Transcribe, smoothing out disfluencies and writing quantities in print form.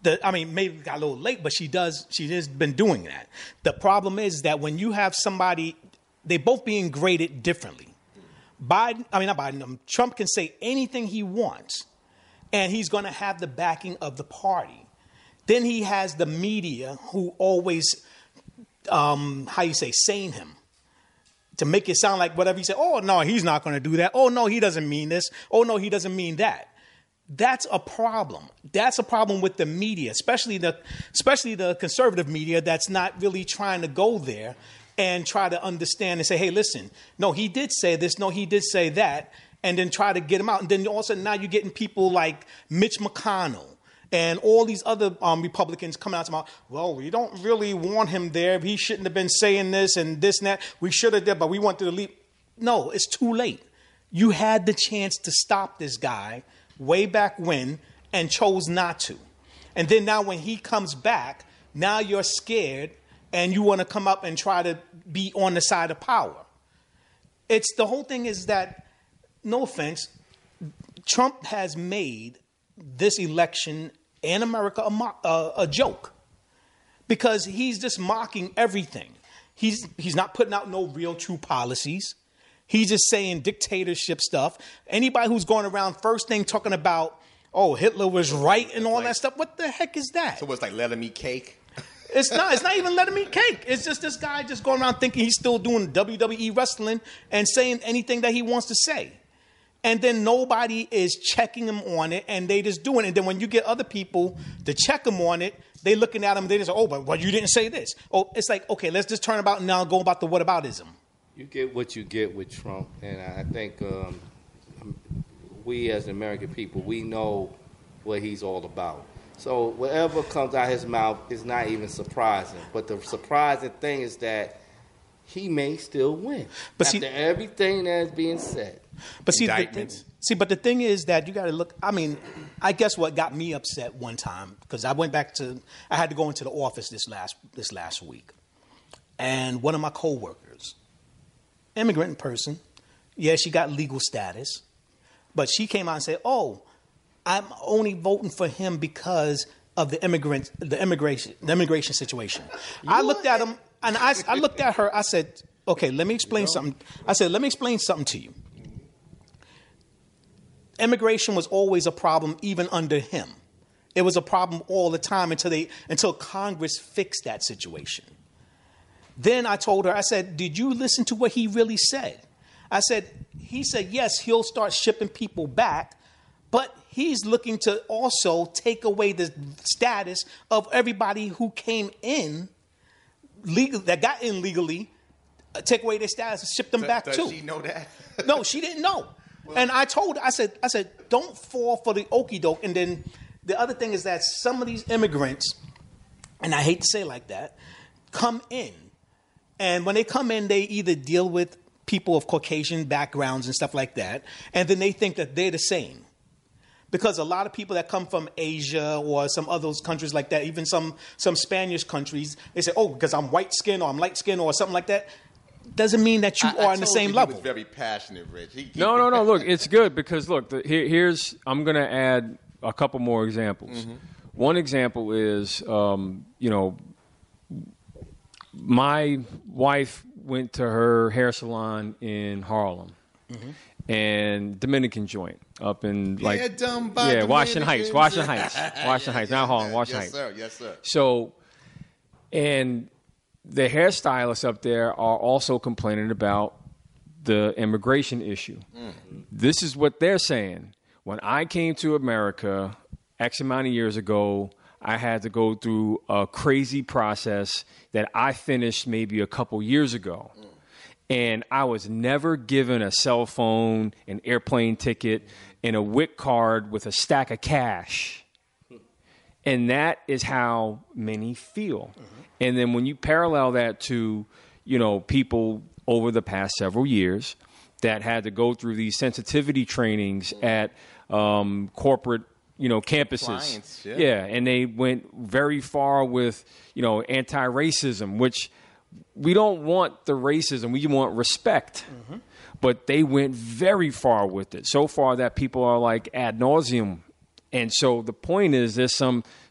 Maybe got a little late, but she has been doing that. The problem is that when you have somebody, they both being graded differently. Trump can say anything he wants, and he's going to have the backing of the party. Then he has the media who always, sane him to make it sound like whatever he said. Oh, no, he's not going to do that. Oh, no, he doesn't mean this. Oh, no, he doesn't mean that. That's a problem. That's a problem with the media, especially the conservative media that's not really trying to go there and try to understand and say, hey, listen, no, he did say this. No, he did say that. And then try to get him out. And then all of a sudden now you're getting people like Mitch McConnell and all these other Republicans coming out to about, well, we don't really want him there. He shouldn't have been saying this and that. We should have done, but we wanted to leave. No, it's too late. You had the chance to stop this guy way back when and chose not to. And then now when he comes back, now you're scared and you want to come up and try to be on the side of power. The whole thing is that, no offense, Trump has made this election in America a joke because he's just mocking everything. He's not putting out no real true policies. He's just saying dictatorship stuff. Anybody who's going around first thing talking about, oh, Hitler was right and all that stuff, what the heck is that? So it's like let him eat cake? It's not even let him eat cake. It's just this guy just going around thinking he's still doing WWE wrestling and saying anything that he wants to say. And then nobody is checking him on it, and they just doing it. And then when you get other people to check him on it, they looking at him, they just say, oh, but you didn't say this. Oh, it's like, okay, let's just turn about now and go about the whataboutism. You get what you get with Trump, and I think we as American people, we know what he's all about. So whatever comes out his mouth is not even surprising. But the surprising thing is that he may still win after everything that's being said. But but the thing is that you got to look. I guess what got me upset one time because I had to go into the office this last week, and one of my coworkers, immigrant person, she got legal status, but she came out and said, "Oh, I'm only voting for him because of the immigration situation." I looked at him and I looked at her. I said, "Okay, let me explain something." I said, "Let me explain something to you." Immigration was always a problem, even under him. It was a problem all the time until Congress fixed that situation. Then I told her, I said, "Did you listen to what he really said?" He said, yes, he'll start shipping people back, but he's looking to also take away the status of everybody who came in legal, that got in legally, take away their status and ship them back too. Does she know that? No, she didn't know. Well, and I told her, I said, don't fall for the okie doke. And then the other thing is that some of these immigrants, and I hate to say it like that, come in. And when they come in, they either deal with people of Caucasian backgrounds and stuff like that, and then they think that they're the same. Because a lot of people that come from Asia or some other countries like that, even some Spanish countries, they say, oh, because I'm white skin or I'm light skin or something like that, doesn't mean that you are on the same level. He was very passionate, Rich. No. Look, it's good because, look, I'm going to add a couple more examples. Mm-hmm. One example is, my wife went to her hair salon in Harlem. Mm-hmm. And Dominican joint up in Washington Heights, not Harlem, Washington Heights. Yes, sir. So, and the hairstylists up there are also complaining about the immigration issue. Mm-hmm. This is what they're saying. When I came to America X amount of years ago, I had to go through a crazy process that I finished maybe a couple years ago. Mm. And I was never given a cell phone, an airplane ticket, and a WIC card with a stack of cash. And that is how many feel. Mm-hmm. And then when you parallel that to, people over the past several years that had to go through these sensitivity trainings at corporate, campuses. Yeah, and they went very far with, anti-racism, which we don't want the racism. We want respect. Mm-hmm. But they went very far with it. So far that people are like ad nauseum. And so the point is there's some –